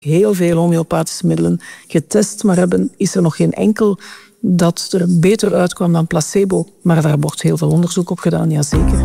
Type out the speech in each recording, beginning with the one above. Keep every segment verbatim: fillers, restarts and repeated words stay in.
heel veel homeopathische middelen getest, maar hebben, is er nog geen enkel dat er beter uitkwam dan placebo. Maar daar wordt heel veel onderzoek op gedaan, jazeker.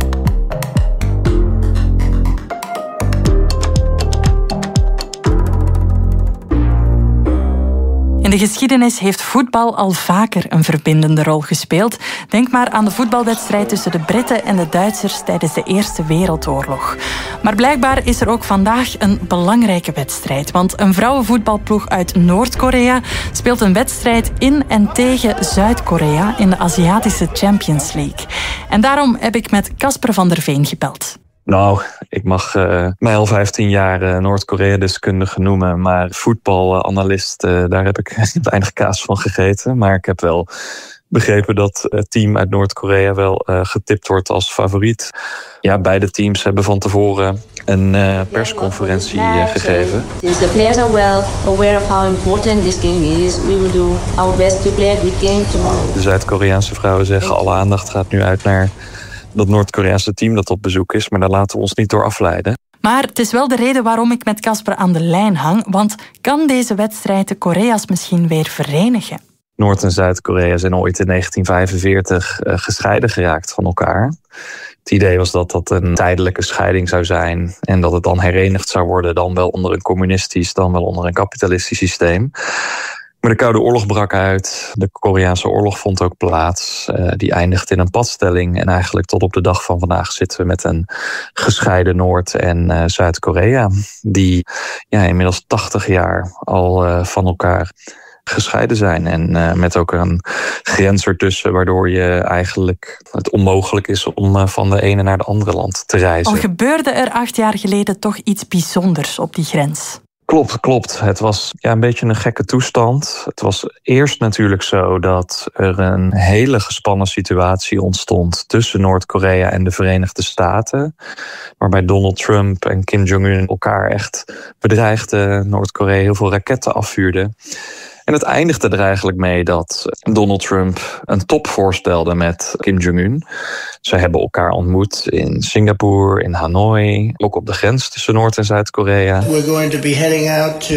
In de geschiedenis heeft voetbal al vaker een verbindende rol gespeeld. Denk maar aan de voetbalwedstrijd tussen de Britten en de Duitsers tijdens de Eerste Wereldoorlog. Maar blijkbaar is er ook vandaag een belangrijke wedstrijd. Want een vrouwenvoetbalploeg uit Noord-Korea speelt een wedstrijd in en tegen Zuid-Korea in de Aziatische Champions League. En daarom heb ik met Casper van der Veen gebeld. Nou, ik mag uh, mij al vijftien jaar uh, Noord-Korea-deskundige noemen, maar voetbalanalist, uh, daar heb ik weinig kaas van gegeten. Maar ik heb wel begrepen dat het team uit Noord-Korea wel uh, getipt wordt als favoriet. Ja, beide teams hebben van tevoren een uh, persconferentie uh, gegeven. Since the players are well aware of how important this game is, we will do our best to play a good game tomorrow. De Zuid-Koreaanse vrouwen zeggen alle aandacht gaat nu uit naar dat Noord-Koreaanse team dat op bezoek is, maar daar laten we ons niet door afleiden. Maar het is wel de reden waarom ik met Casper aan de lijn hang, want kan deze wedstrijd de Korea's misschien weer verenigen? Noord- en Zuid-Korea zijn ooit in negentien vijfenveertig uh, gescheiden geraakt van elkaar. Het idee was dat dat een tijdelijke scheiding zou zijn en dat het dan herenigd zou worden, dan wel onder een communistisch, dan wel onder een kapitalistisch systeem. Maar de Koude Oorlog brak uit. De Koreaanse oorlog vond ook plaats. Uh, die eindigde in een padstelling. En eigenlijk tot op de dag van vandaag zitten we met een gescheiden Noord- en uh, Zuid-Korea. Die ja, inmiddels tachtig jaar al uh, van elkaar gescheiden zijn. En uh, met ook een grens ertussen, waardoor je eigenlijk het onmogelijk is om uh, van de ene naar de andere land te reizen. Al gebeurde er acht jaar geleden toch iets bijzonders op die grens. Klopt, klopt. Het was ja, een beetje een gekke toestand. Het was eerst natuurlijk zo dat er een hele gespannen situatie ontstond tussen Noord-Korea en de Verenigde Staten, waarbij Donald Trump en Kim Jong-un elkaar echt bedreigden, Noord-Korea heel veel raketten afvuurde. En het eindigde er eigenlijk mee dat Donald Trump een top voorstelde met Kim Jong-un. Ze hebben elkaar ontmoet in Singapore, in Hanoi, ook op de grens tussen Noord- en Zuid-Korea. We're going to be heading out to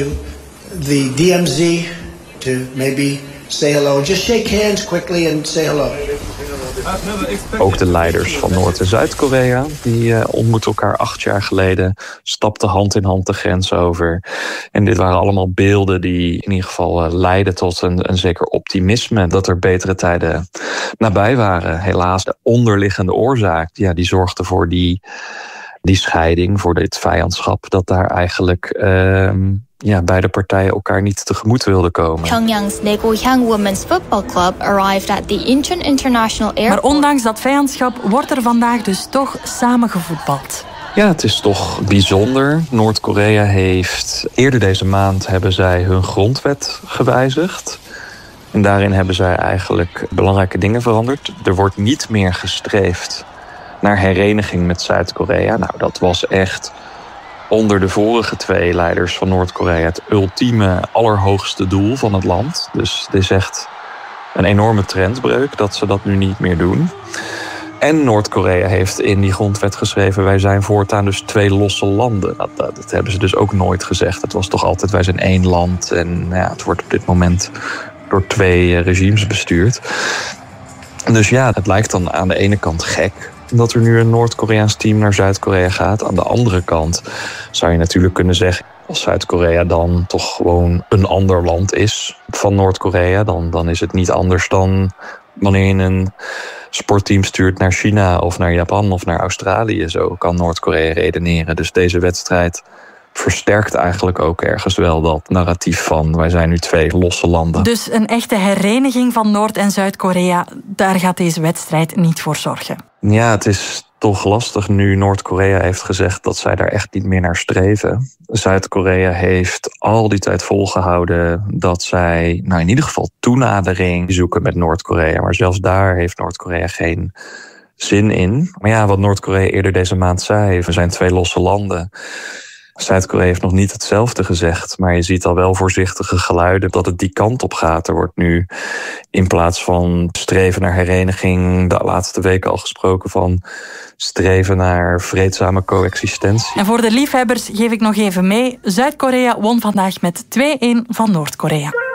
the D M Z to maybe say hello. Just shake hands quickly and say hello. Ook de leiders van Noord- en Zuid-Korea, die uh, ontmoetten elkaar acht jaar geleden, stapten hand in hand de grens over. En dit waren allemaal beelden die in ieder geval uh, leidden tot een, een zeker optimisme dat er betere tijden nabij waren. Helaas, de onderliggende oorzaak, ja, die zorgde voor die, die scheiding, voor dit vijandschap, dat daar eigenlijk Uh, Ja, beide partijen elkaar niet tegemoet wilden komen. Pyongyang's Daegu-hyang Women's Football Club arrived at the Incheon International Airport. Maar ondanks dat vijandschap wordt er vandaag dus toch samen gevoetbald. Ja, het is toch bijzonder. Noord-Korea heeft eerder deze maand hebben zij hun grondwet gewijzigd. En daarin hebben zij eigenlijk belangrijke dingen veranderd. Er wordt niet meer gestreefd naar hereniging met Zuid-Korea. Nou, dat was echt onder de vorige twee leiders van Noord-Korea het ultieme, allerhoogste doel van het land. Dus het is echt een enorme trendbreuk dat ze dat nu niet meer doen. En Noord-Korea heeft in die grondwet geschreven, wij zijn voortaan dus twee losse landen. Dat, dat, dat hebben ze dus ook nooit gezegd. Het was toch altijd, wij zijn één land. En ja, het wordt op dit moment door twee regimes bestuurd. Dus ja, het lijkt dan aan de ene kant gek dat er nu een Noord-Koreaans team naar Zuid-Korea gaat. Aan de andere kant zou je natuurlijk kunnen zeggen, als Zuid-Korea dan toch gewoon een ander land is van Noord-Korea, dan, dan is het niet anders dan wanneer je een sportteam stuurt naar China of naar Japan of naar Australië. Zo kan Noord-Korea redeneren. Dus deze wedstrijd versterkt eigenlijk ook ergens wel dat narratief van wij zijn nu twee losse landen. Dus een echte hereniging van Noord- en Zuid-Korea, daar gaat deze wedstrijd niet voor zorgen. Ja, het is toch lastig nu Noord-Korea heeft gezegd dat zij daar echt niet meer naar streven. Zuid-Korea heeft al die tijd volgehouden dat zij nou in ieder geval toenadering zoeken met Noord-Korea. Maar zelfs daar heeft Noord-Korea geen zin in. Maar ja, wat Noord-Korea eerder deze maand zei, we zijn twee losse landen. Zuid-Korea heeft nog niet hetzelfde gezegd, maar je ziet al wel voorzichtige geluiden dat het die kant op gaat. Er wordt nu in plaats van streven naar hereniging de laatste weken al gesproken van streven naar vreedzame coexistentie. En voor de liefhebbers geef ik nog even mee. Zuid-Korea won vandaag met twee-een van Noord-Korea.